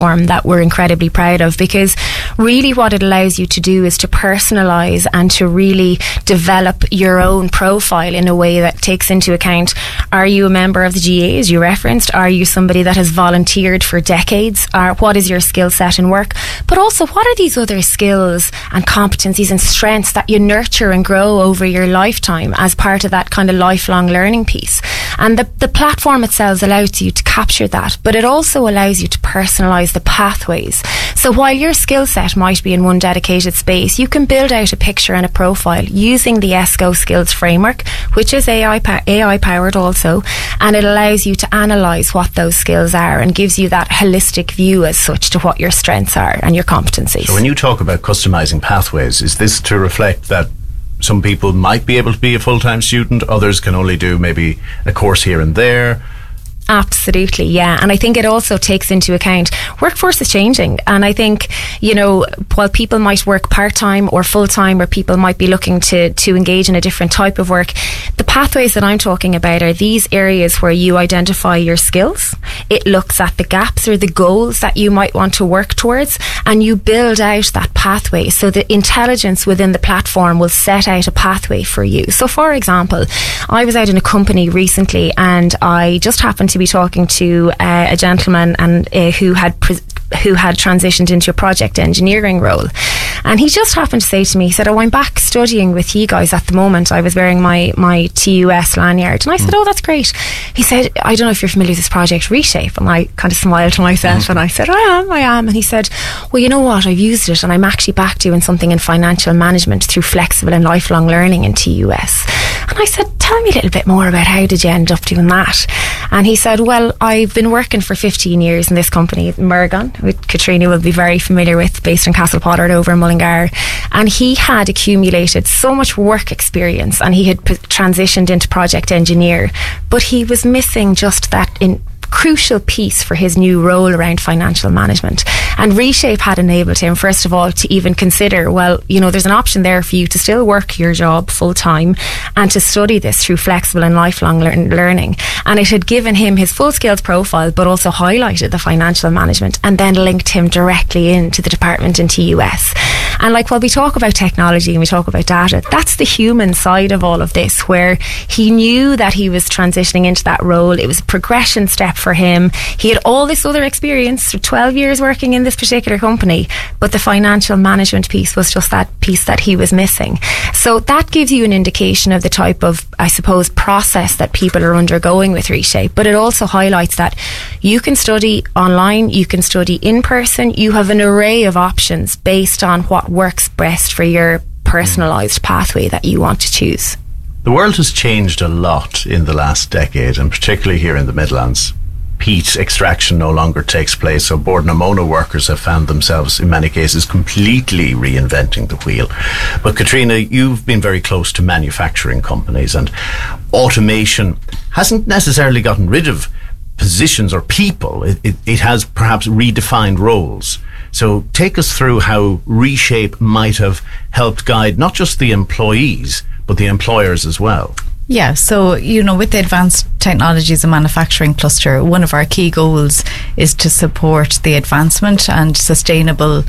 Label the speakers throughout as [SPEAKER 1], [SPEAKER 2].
[SPEAKER 1] that we're incredibly proud of, because really what it allows you to do is to personalise and to really develop your own profile in a way that takes into account, are you a member of the GA, as you referenced? Are you somebody that has volunteered for decades? What is your skill set in work? But also, what are these other skills and competencies and strengths that you nurture and grow over your lifetime as part of that kind of lifelong learning piece? And the platform itself allows you to capture that, but it also allows you to personalise the pathways. So while your skill set might be in one dedicated space, you can build out a picture and a profile using the ESCO skills framework, which is AI powered also, and it allows you to analyse what those skills are and gives you that holistic view as such to what your strengths are and your competencies.
[SPEAKER 2] So when you talk about customising pathways, is this to reflect that some people might be able to be a full-time student, others can only do maybe a course here and there?
[SPEAKER 1] Absolutely, yeah. And I think it also takes into account workforce is changing. And I think, you know, while people might work part-time or full-time, or people might be looking to engage in a different type of work, the pathways that I'm talking about are these areas where you identify your skills. It looks at the gaps or the goals that you might want to work towards, and you build out that pathway. So the intelligence within the platform will set out a pathway for you. So for example, I was out in a company recently, and I just happened to be talking to a gentleman and who had transitioned into a project engineering role, and he just happened to say to me, he said, "Oh, I'm back studying with you guys at the moment. I was wearing my TUS lanyard." And I said, "Oh, that's great." He said, "I don't know if you're familiar with this project Reshape." And I kind of smiled to myself and I said, I am. And he said, "Well, you know what, I've used it and I'm actually back doing something in financial management through flexible and lifelong learning in TUS." And I said, "Tell me a little bit more about how did you end up doing that?" And he said, "Well, I've been working for 15 years in this company, Mergon, which Katrina will be very familiar with, based in Castlepotter over in Mullingar." And he had accumulated so much work experience, and he had transitioned into project engineer, but he was missing just that crucial piece for his new role around financial management. And Reshape had enabled him, first of all, to even consider, well, you know, there's an option there for you to still work your job full time and to study this through flexible and lifelong learning. And it had given him his full skills profile, but also highlighted the financial management, and then linked him directly into the department in TUS. And like, while we talk about technology and we talk about data, that's the human side of all of this, where he knew that he was transitioning into that role. It was a progression step for him. He had all this other experience, 12 years working in this particular company, but the financial management piece was just that piece that he was missing. So that gives you an indication of the type of, I suppose, process that people are undergoing with Reshape. But it also highlights that you can study online, you can study in person, you have an array of options based on what works best for your personalised pathway that you want to choose.
[SPEAKER 2] The world has changed a lot in the last decade, and particularly here in the Midlands. Peat extraction no longer takes place, so Bord na Móna workers have found themselves in many cases completely reinventing the wheel. But Katrina, you've been very close to manufacturing companies, and automation hasn't necessarily gotten rid of positions or people. It has perhaps redefined roles. So take us through how Reshape might have helped guide not just the employees but the employers as well.
[SPEAKER 3] Yeah, so, you know, with the Advanced Technologies and Manufacturing Cluster, one of our key goals is to support the advancement and sustainability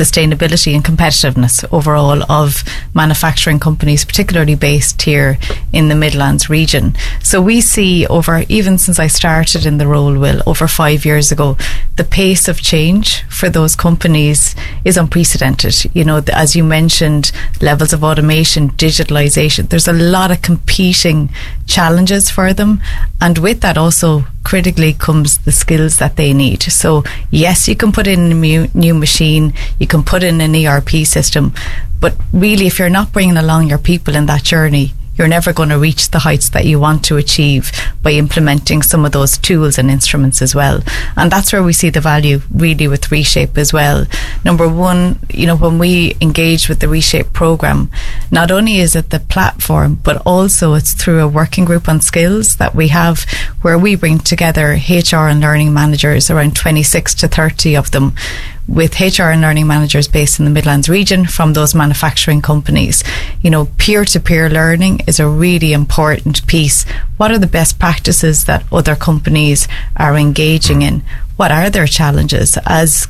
[SPEAKER 3] and competitiveness overall of manufacturing companies, particularly based here in the Midlands region. So we see even since I started in the role, Will, over 5 years ago, the pace of change for those companies is unprecedented. You know, as you mentioned, levels of automation, digitalisation, there's a lot of competing challenges for them, and with that also critically comes the skills that they need. So yes, you can put in a new machine, you can put in an ERP system, but really if you're not bringing along your people in that journey, you're never going to reach the heights that you want to achieve by implementing some of those tools and instruments as well. And that's where we see the value really with Reshape as well. Number one, you know, when we engage with the Reshape program, not only is it the platform, but also it's through a working group on skills that we have, where we bring together HR and learning managers, around 26 to 30 of them. with HR and learning managers based in the Midlands region from those manufacturing companies. You know, peer-to-peer learning is a really important piece. What are the best practices that other companies are engaging in? What are their challenges? As